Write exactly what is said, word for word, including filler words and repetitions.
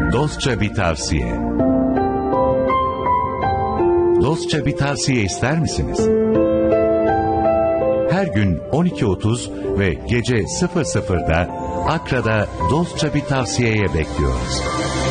Dostça bir tavsiye. Dostça bir tavsiye ister misiniz? Her gün on iki otuz ve gece sıfır sıfırda Akra'da Dostça bir tavsiyeye bekliyoruz.